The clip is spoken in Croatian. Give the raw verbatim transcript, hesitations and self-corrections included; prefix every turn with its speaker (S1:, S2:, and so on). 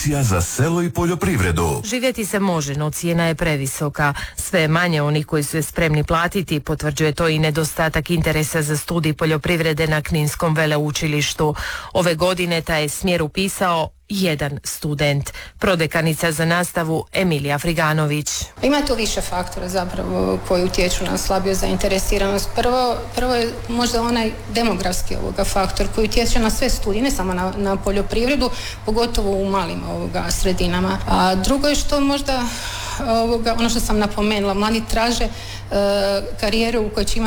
S1: Agencija za selo i poljoprivredu.
S2: Živjeti se može, no cijena je previsoka. Sve je manje onih koji su je spremni platiti, potvrđuje to i nedostatak interesa za studij poljoprivrede na Kninskom veleučilištu. Ove godine taj je smjer upisao jedan student. Prodekanica za nastavu Emilija Friganović.
S3: Ima tu više faktora zapravo koji utječu na slabiju zainteresiranost. Prvo, prvo je možda onaj demografski ovoga faktor koji utječe na sve studije, ne samo na, na poljoprivredu, pogotovo u malim ovoga sredinama. A drugo je što možda ovoga, ono što sam napomenula, mladi traže e, karijeru u kojoj će imati